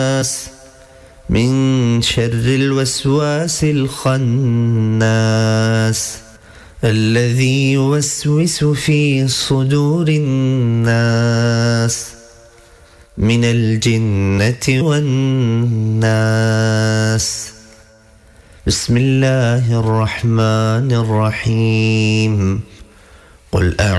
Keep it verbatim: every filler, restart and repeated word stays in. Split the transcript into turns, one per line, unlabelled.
من شر الوسواس الخناس الذي يوسوس في صدور الناس من الجنة والناس. بسم الله الرحمن الرحيم. قل أعوذ